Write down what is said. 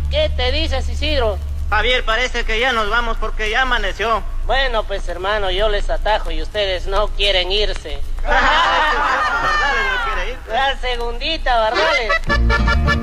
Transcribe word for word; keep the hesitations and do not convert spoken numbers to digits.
¿Qué te dices, Isidro? Javier, parece que ya nos vamos porque ya amaneció. Bueno, pues hermano, yo les atajo y ustedes no quieren irse. Bardales no quiere ir. La segundita, Bardales.